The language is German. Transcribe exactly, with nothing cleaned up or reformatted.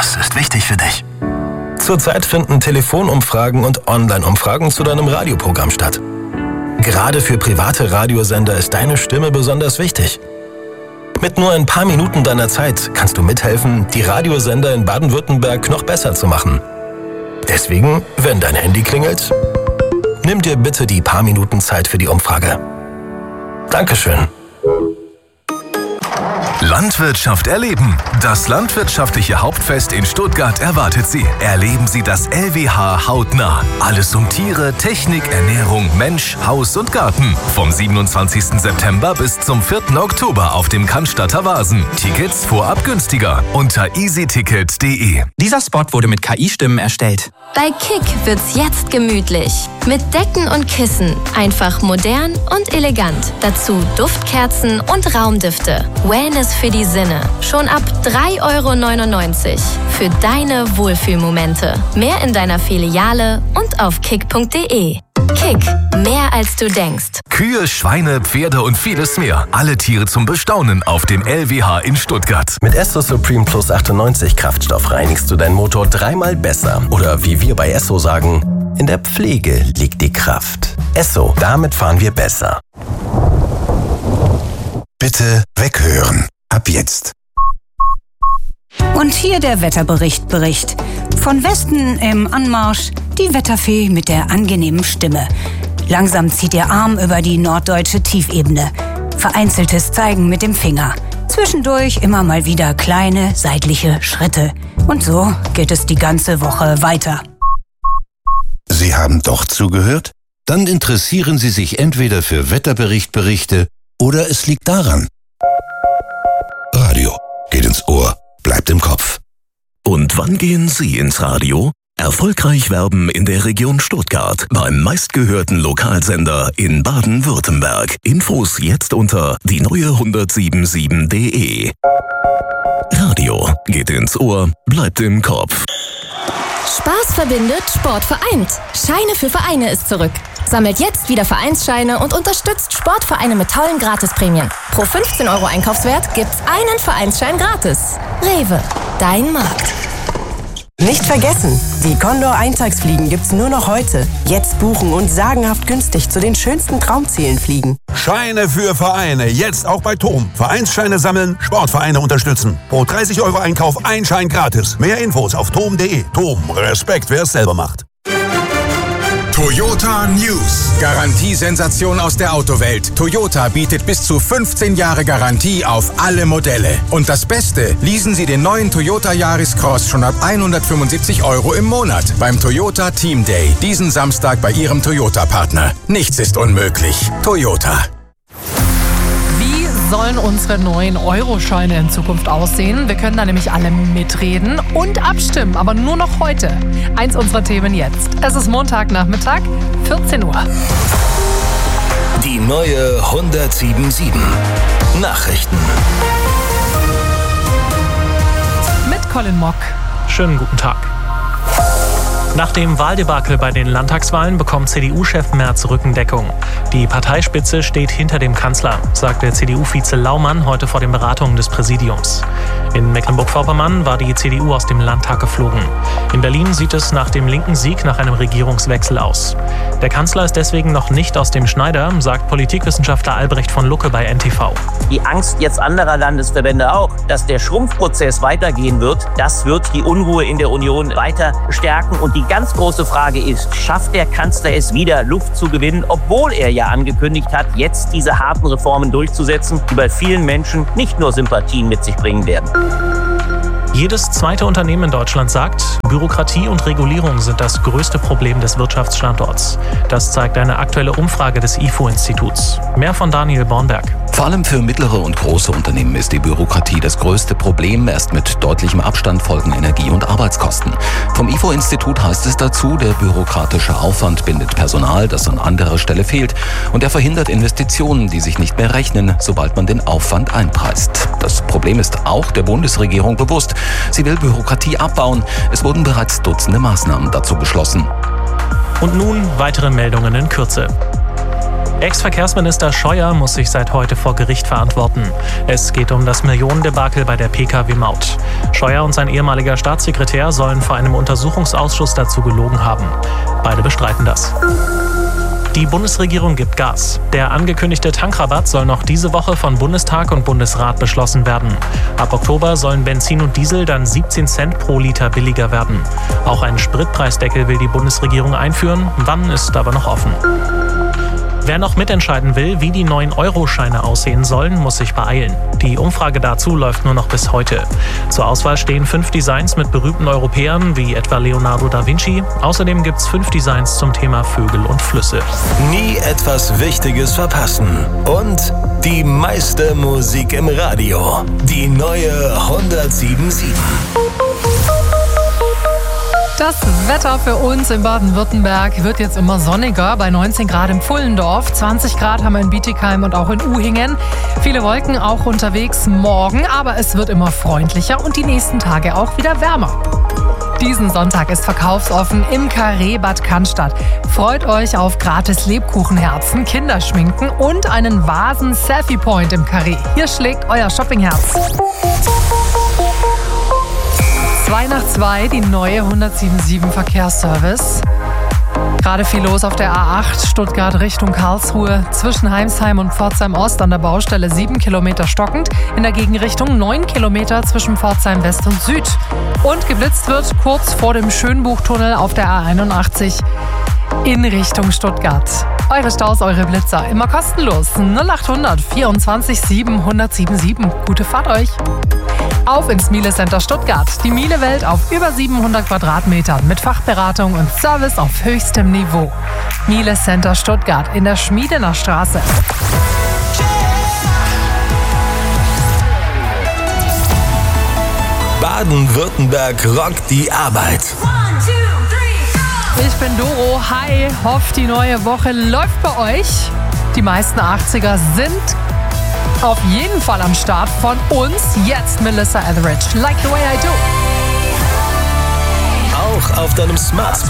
Was ist wichtig für dich? Zurzeit finden Telefonumfragen und Online-Umfragen zu deinem Radioprogramm statt. Gerade für private Radiosender ist deine Stimme besonders wichtig. Mit nur ein paar Minuten deiner Zeit kannst du mithelfen, die Radiosender in Baden-Württemberg noch besser zu machen. Deswegen, wenn dein Handy klingelt, nimm dir bitte die paar Minuten Zeit für die Umfrage. Dankeschön. Landwirtschaft erleben. Das landwirtschaftliche Hauptfest in Stuttgart erwartet Sie. Erleben Sie das L W H hautnah. Alles um Tiere, Technik, Ernährung, Mensch, Haus und Garten. Vom siebenundzwanzigsten September bis zum vierten Oktober auf dem Cannstatter Wasen. Tickets vorab günstiger unter easyticket punkt de. Dieser Spot wurde mit K I-Stimmen erstellt. Bei Kick wird's jetzt gemütlich. Mit Decken und Kissen. Einfach modern und elegant. Dazu Duftkerzen und Raumdüfte. Wellness für die Sinne. Schon ab drei Euro neunundneunzig. Für deine Wohlfühlmomente. Mehr in deiner Filiale und auf kick punkt de. Kick. Mehr als du denkst. Kühe, Schweine, Pferde und vieles mehr. Alle Tiere zum Bestaunen auf dem L W H in Stuttgart. Mit Esso Supreme Plus achtundneunzig Kraftstoff reinigst du deinen Motor dreimal besser. Oder wie wir bei Esso sagen, in der Pflege liegt die Kraft. Esso, damit fahren wir besser. Bitte weghören. Ab jetzt. Und hier der Wetterbericht Bericht. Von Westen im Anmarsch die Wetterfee mit der angenehmen Stimme. Langsam zieht ihr Arm über die norddeutsche Tiefebene. Vereinzeltes Zeigen mit dem Finger. Zwischendurch immer mal wieder kleine seitliche Schritte. Und so geht es die ganze Woche weiter. Sie haben doch zugehört? Dann interessieren Sie sich entweder für Wetterberichtberichte oder es liegt daran. Radio geht ins Ohr, bleibt im Kopf. Und wann gehen Sie ins Radio? Erfolgreich werben in der Region Stuttgart beim meistgehörten Lokalsender in Baden-Württemberg. Infos jetzt unter die neue hundertsiebenundsiebzig punkt de. Radio geht ins Ohr, bleibt im Kopf. Spaß verbindet, Sport vereint. Scheine für Vereine ist zurück. Sammelt jetzt wieder Vereinsscheine und unterstützt Sportvereine mit tollen Gratisprämien. Pro fünfzehn Euro Einkaufswert gibt's einen Vereinsschein gratis. Rewe, dein Markt. Nicht vergessen, die Condor-Eintagsfliegen gibt's nur noch heute. Jetzt buchen und sagenhaft günstig zu den schönsten Traumzielen fliegen. Scheine für Vereine, jetzt auch bei T O M. Vereinsscheine sammeln, Sportvereine unterstützen. Pro dreißig Euro Einkauf ein Schein gratis. Mehr Infos auf tom punkt de. T O M, Respekt, wer es selber macht. Toyota News. Garantiesensation aus der Autowelt. Toyota bietet bis zu fünfzehn Jahre Garantie auf alle Modelle. Und das Beste, leasen Sie den neuen Toyota Yaris Cross schon ab hundertfünfundsiebzig Euro im Monat beim Toyota Team Day. Diesen Samstag bei Ihrem Toyota-Partner. Nichts ist unmöglich. Toyota. Wie sollen unsere neuen Euroscheine in Zukunft aussehen? Wir können da nämlich alle mitreden und abstimmen, aber nur noch heute. Eins unserer Themen jetzt. Es ist Montagnachmittag, vierzehn Uhr. Die neue hundertsiebenundsiebzig. Nachrichten. Mit Colin Mock. Schönen guten Tag. Nach dem Wahldebakel bei den Landtagswahlen bekommt C D U-Chef Merz Rückendeckung. Die Parteispitze steht hinter dem Kanzler, sagt der C D U-Vize Laumann heute vor den Beratungen des Präsidiums. In Mecklenburg-Vorpommern war die C D U aus dem Landtag geflogen. In Berlin sieht es nach dem linken Sieg nach einem Regierungswechsel aus. Der Kanzler ist deswegen noch nicht aus dem Schneider, sagt Politikwissenschaftler Albrecht von Lucke bei N T V. Die Angst jetzt anderer Landesverbände auch, dass der Schrumpfprozess weitergehen wird, das wird die Unruhe in der Union weiter stärken. Und die ganz große Frage ist, schafft der Kanzler es wieder, Luft zu gewinnen, obwohl er ja angekündigt hat, jetzt diese harten Reformen durchzusetzen, die bei vielen Menschen nicht nur Sympathien mit sich bringen werden. Jedes zweite Unternehmen in Deutschland sagt, Bürokratie und Regulierung sind das größte Problem des Wirtschaftsstandorts. Das zeigt eine aktuelle Umfrage des I F O-Instituts. Mehr von Daniel Bornberg. Vor allem für mittlere und große Unternehmen ist die Bürokratie das größte Problem. Erst mit deutlichem Abstand folgen Energie- und Arbeitskosten. Vom I F O-Institut heißt es dazu, der bürokratische Aufwand bindet Personal, das an anderer Stelle fehlt. Und er verhindert Investitionen, die sich nicht mehr rechnen, sobald man den Aufwand einpreist. Das Problem ist auch der Bundesregierung bewusst. Sie will Bürokratie abbauen. Es wurden bereits Dutzende Maßnahmen dazu beschlossen. Und nun weitere Meldungen in Kürze. Ex-Verkehrsminister Scheuer muss sich seit heute vor Gericht verantworten. Es geht um das Millionendebakel bei der P K W-Maut. Scheuer und sein ehemaliger Staatssekretär sollen vor einem Untersuchungsausschuss dazu gelogen haben. Beide bestreiten das. Die Bundesregierung gibt Gas. Der angekündigte Tankrabatt soll noch diese Woche von Bundestag und Bundesrat beschlossen werden. Ab Oktober sollen Benzin und Diesel dann siebzehn Cent pro Liter billiger werden. Auch einen Spritpreisdeckel will die Bundesregierung einführen, wann ist aber noch offen. Wer noch mitentscheiden will, wie die neuen Euro-Scheine aussehen sollen, muss sich beeilen. Die Umfrage dazu läuft nur noch bis heute. Zur Auswahl stehen fünf Designs mit berühmten Europäern, wie etwa Leonardo da Vinci. Außerdem gibt's fünf Designs zum Thema Vögel und Flüsse. Nie etwas Wichtiges verpassen. Und die meiste Musik im Radio. Die neue hundertsieben Komma sieben. Das Wetter für uns in Baden-Württemberg wird jetzt immer sonniger, bei neunzehn Grad im Pfullendorf, zwanzig Grad haben wir in Bietigheim und auch in Uhingen. Viele Wolken auch unterwegs morgen, aber es wird immer freundlicher und die nächsten Tage auch wieder wärmer. Diesen Sonntag ist verkaufsoffen im Carré Bad Cannstatt. Freut euch auf gratis Lebkuchenherzen, Kinderschminken und einen Vasen-Selfie-Point im Carré. Hier schlägt euer Shoppingherz. zwei nach zwei, die neue hundertsieben Komma sieben Verkehrsservice. Gerade viel los auf der A acht, Stuttgart Richtung Karlsruhe. Zwischen Heimsheim und Pforzheim Ost an der Baustelle sieben Kilometer stockend. In der Gegenrichtung neun Kilometer zwischen Pforzheim West und Süd. Und geblitzt wird kurz vor dem Schönbuchtunnel auf der A einundachtzig in Richtung Stuttgart. Eure Staus, eure Blitzer, immer kostenlos. null achthundert vierundzwanzig sieben hundertsieben sieben. Gute Fahrt euch. Auf ins Miele Center Stuttgart. Die Miele-Welt auf über siebenhundert Quadratmetern mit Fachberatung und Service auf höchstem Niveau. Miele Center Stuttgart in der Schmiedener Straße. Baden-Württemberg rockt die Arbeit. Ich bin Doro. Hi. Hofft, die neue Woche läuft bei euch. Die meisten achtziger sind auf jeden Fall am Start von uns. Jetzt Melissa Etheridge. Like the way I do. Auch auf deinem Smart Speaker.